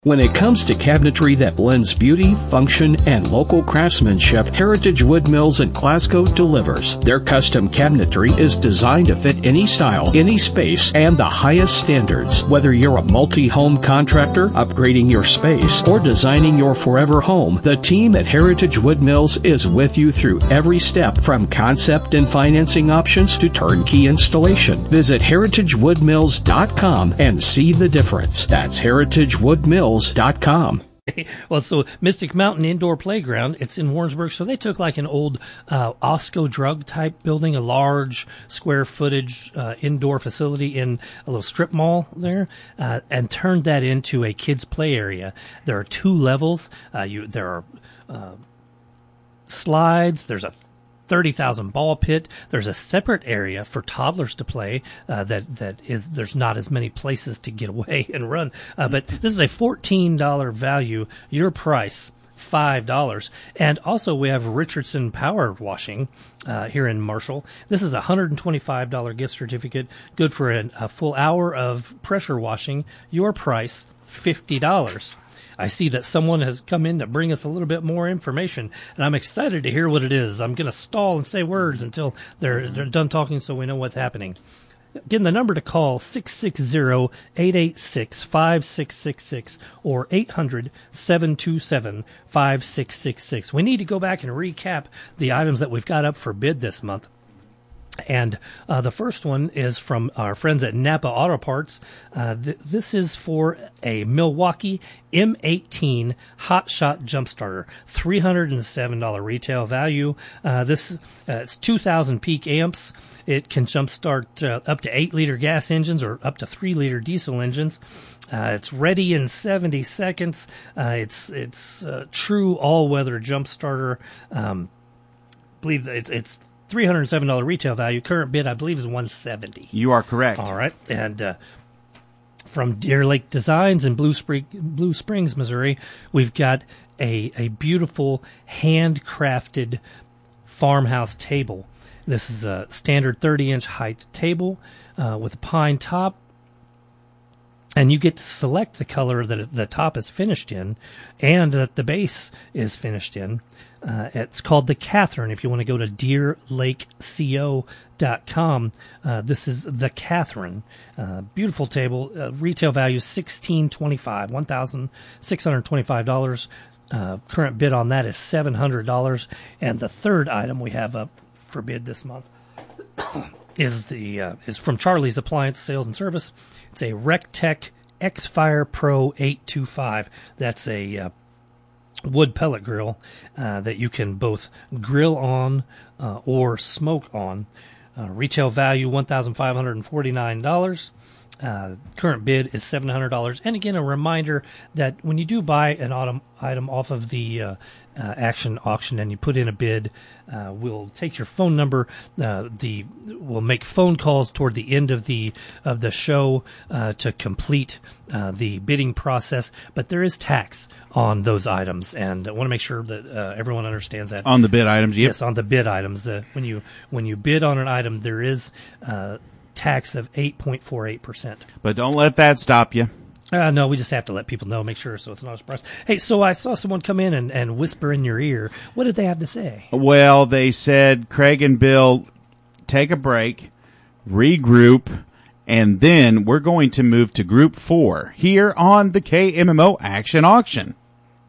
When it comes to cabinetry that blends beauty, function, and local craftsmanship, Heritage Wood Mills in Glasgow delivers. Their custom cabinetry is designed to fit any style, any space, and the highest standards. Whether you're a multi-home contractor, upgrading your space, or designing your forever home, the team at Heritage Wood Mills is with you through every step, from concept and financing options to turnkey installation. Visit heritagewoodmills.com and see the difference. That's heritagewoodmills.com. Well, so Mystic Mountain Indoor Playground, it's in Warrensburg. So they took like an old Osco drug type building, a large square footage indoor facility in a little strip mall there, and turned that into a kids play area. There are 2 levels. There are slides. There's a 30,000 ball pit. There's a separate area for toddlers to play. There's not as many places to get away and run. But this is a $14 value. Your price, $5. And also we have Richardson Power Washing here in Marshall. This is a $125 gift certificate, good for a full hour of pressure washing. Your price, $50. I see that someone has come in to bring us a little bit more information, and I'm excited to hear what it is. I'm going to stall and say words until they're done talking so we know what's happening. Again, the number to call, 660-886-5666 or 800-727-5666. We need to go back and recap the items that we've got up for bid this month. And the first one is from our friends at Napa Auto Parts. This is for a Milwaukee M18 Hot Shot Jump Starter, $307 retail value. It's 2,000 peak amps. It can jump start up to 8-liter gas engines or up to 3-liter diesel engines. It's ready in 70 seconds. It's a true all-weather jump starter. Believe that it's $307 retail value. Current bid, I believe, is $170. You are correct. All right. And from Deer Lake Designs in Blue Springs, Missouri, we've got a beautiful handcrafted farmhouse table. This is a standard 30-inch height table with a pine top. And you get to select the color that the top is finished in and that the base is finished in. It's called the Catherine. If you want to go to DeerLakeCO.com, this is the Catherine. Beautiful table. Retail value $1,625, $1,625. Current bid on that is $700. And the third item we have up for bid this month is from Charlie's Appliance Sales and Service. It's a RecTech X-Fire Pro 825. That's a wood pellet grill that you can both grill on or smoke on. Retail value $1,549. Current bid is $700. And again, a reminder that when you do buy an item off of the Action auction and you put in a bid, we'll take your phone number. We'll make phone calls toward the end of the show to complete the bidding process. But there is tax on those items, and I want to make sure that everyone understands that. On the bid items, yep. Yes, on the bid items. When you bid on an item, there is tax of 8.48%. But don't let that stop you. No, we just have to let people know, make sure so it's not a surprise. Hey, so I saw someone come in and whisper in your ear. What did they have to say? Well, they said, Craig and Bill, take a break, regroup, and then we're going to move to Group 4 here on the KMMO Action Auction.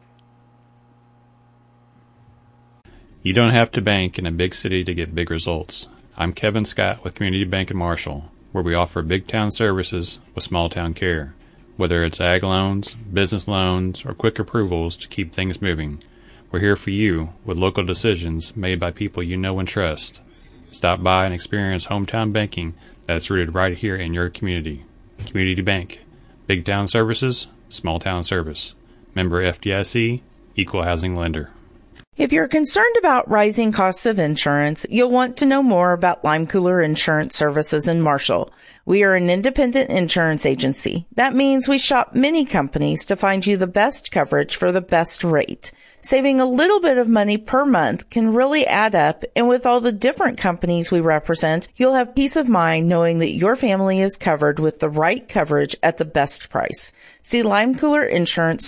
You don't have to bank in a big city to get big results. I'm Kevin Scott with Community Bank in Marshall, where we offer big town services with small town care. Whether it's ag loans, business loans, or quick approvals to keep things moving, we're here for you with local decisions made by people you know and trust. Stop by and experience hometown banking that's rooted right here in your community. Community Bank. Big town services, small town service. Member FDIC, Equal Housing Lender. If you're concerned about rising costs of insurance, you'll want to know more about Lime Cooler Insurance Services in Marshall. We are an independent insurance agency. That means we shop many companies to find you the best coverage for the best rate. Saving a little bit of money per month can really add up, and with all the different companies we represent, you'll have peace of mind knowing that your family is covered with the right coverage at the best price. See Lime Cooler Insurance